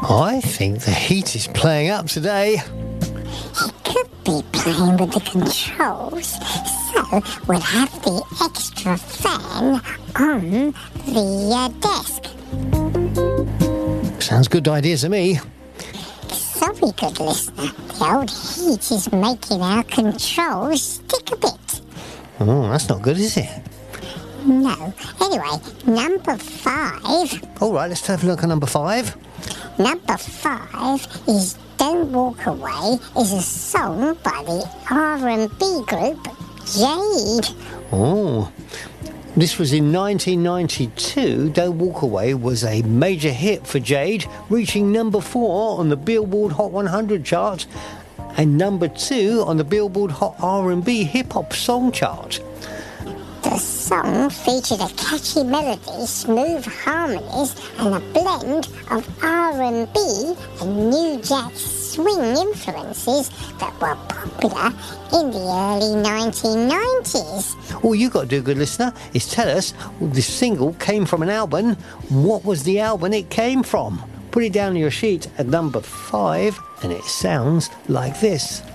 I think the heat is playing up today. He could be playing with the controls, so we'll have the extra fan on the desk. Sounds good idea to me. Sorry, good listener. The old heat is making our controls stick a bit. Oh, that's not good, is it? No. Anyway, number 5. All right, let's have a look at number 5. Number 5 is Don't Walk Away, is a song by the R&B group Jade. Oh, this was in 1992. Don't Walk Away was a major hit for Jade, reaching number 4 on the Billboard Hot 100 chart and number 2 on the Billboard Hot R&B Hip Hop Song chart. The song featured a catchy melody, smooth harmonies, and a blend of R&B and New Jack Swing influences that were popular in the early 1990s. All you got to do, good listener, is tell us this single came from an album. What was the album it came from? Put it down on your sheet at number 5, and it sounds like this.